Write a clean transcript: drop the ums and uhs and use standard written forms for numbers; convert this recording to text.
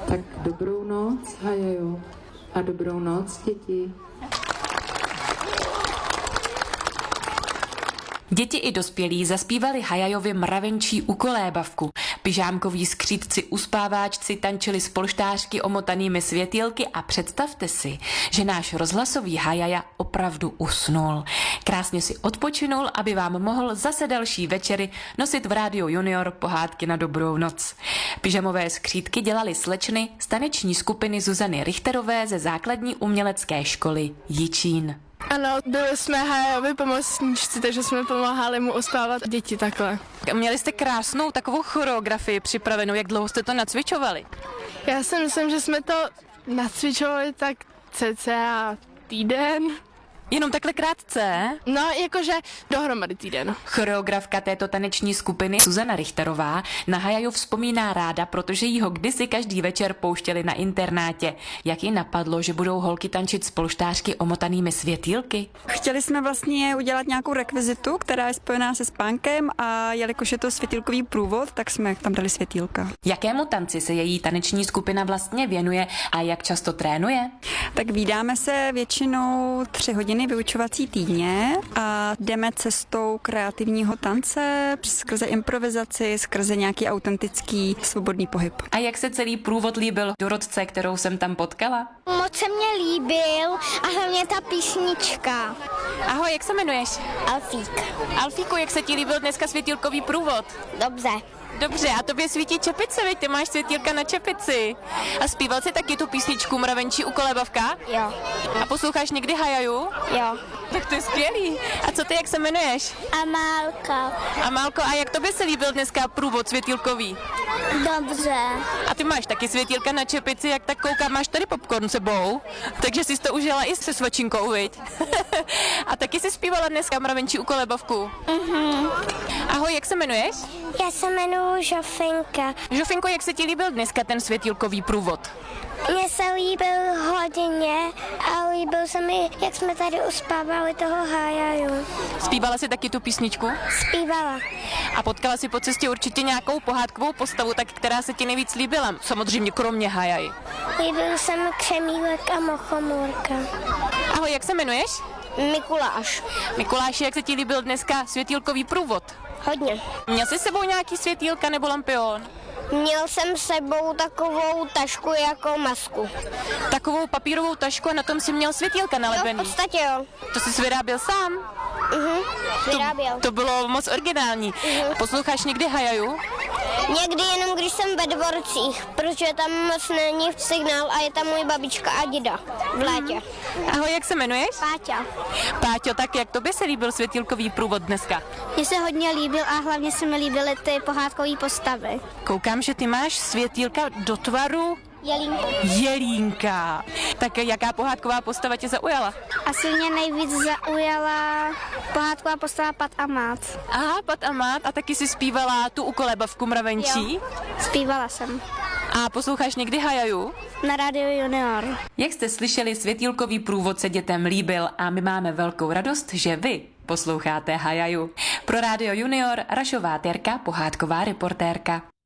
Tak dobrou noc, Hajajo. A dobrou noc, děti. Děti i dospělí zaspívali Hajajovi mravenčí ukolébavku. Pyžámkoví skřídci uspáváčci tančili s polštářky omotanými světýlky a představte si, že náš rozhlasový Hajaja opravdu usnul. Krásně si odpočinul, aby vám mohl zase další večery nosit v Rádiu Junior pohádky na dobrou noc. Pyžamové skřídky dělali slečny z taneční skupiny Zuzany Richterové ze základní umělecké školy Jičín. Ano, byli jsme Hajajovi pomocníčci, takže jsme pomáhali mu uspávat děti takhle. Měli jste krásnou takovou choreografii připravenou, jak dlouho jste to nacvičovali? Já si myslím, že jsme to nacvičovali tak cca týden. Jenom takhle krátce? No, jakože dohromady týden. Choreografka této taneční skupiny Zuzana Richterová na Hajaju vzpomíná ráda, protože jí ho kdysi každý večer pouštěli na internátě. Jak jí napadlo, že budou holky tančit s polštářky omotanými světýlky? Chtěli jsme vlastně udělat nějakou rekvizitu, která je spojená se spánkem a jelikož je to světýlkový průvod, tak jsme tam dali světýlka. Jakému tanci se její taneční skupina vlastně věnuje a jak často trénuje? Tak vídáme se většinou 3 hodiny vyučovací týdně a jdeme cestou kreativního tance, skrze improvizaci, skrze nějaký autentický svobodný pohyb. A jak se celý průvod líbil Dorotce, kterou jsem tam potkala? Moc se mě líbil a hlavně ta písnička. Ahoj, jak se jmenuješ? Alfík. Alfíku, jak se ti líbil dneska světýlkový průvod? Dobře. Dobře, a tobě svítí čepice, veď ty máš světýlka na čepici. A zpíval jsi taky tu písničku Mravenčí ukolébavka? Jo. A posloucháš někdy Hajaju? Jo. Tak to je skvělý. A co ty, jak se jmenuješ? Amálka. Amálko, a jak tobě se líbil dneska průvod světýlkový? Dobře. A ty máš taky světýlka na čepici, jak tak koukám, máš tady popcorn sebou, takže jsi to užila i se svačinkou, viď? A taky jsi zpívala dneska Mravenčí ukolébavku? Ahoj, jak se jmenuješ? Já se jmenuji Žofinka. Žofinko, jak se ti líbil dneska ten světýlkový průvod? Mně se líbil hodně a líbil se mi, jak jsme tady uspávali toho Hajaju. Zpívala jsi taky tu písničku? Zpívala. A potkala si po cestě určitě nějakou pohádkovou postavu, tak která se ti nejvíc líbila? Samozřejmě kromě Hajaj. Líbil se mi Křemílek a Mochomůrka. Ahoj, jak se jmenuješ? Mikuláš. Mikuláši, jak se ti líbil dneska světýlkový průvod? Hodně. Měl jsi s sebou nějaký světýlka nebo lampion? Měl jsem s sebou takovou tašku jako masku. Takovou papírovou tašku a na tom si měl světýlka Jo, v nalepený. podstatě jo. To jsi vyráběl sám? Vyráběl. To bylo moc originální. Posloucháš někdy Hajaju? Někdy jenom, když jsem ve dvorcích, protože tam moc není signál a je tam můj babička a děda v létě. Ahoj, jak se jmenuješ? Páťa. Páťo, tak jak tobě se líbil světýlkový průvod dneska? Mně se hodně líbil a hlavně se mi líbily ty pohádkové postavy. Koukám, že ty máš světýlka do tvaru Jelínka. jelínka. Tak jaká pohádková postava tě zaujala? Asi mě nejvíc zaujala pohádková postava Pat a Mát. Aha, Pat a Mát, a taky si zpívala tu ukolébavku Mravenčí. Jo. Zpívala jsem. A posloucháš někdy Hajaju? Na Rádiu Junior. Jak jste slyšeli, světýlkový průvod se dětem líbil a my máme velkou radost, že vy posloucháte Hajaju. Pro Rádio Junior Rašová Terka, pohádková reportérka.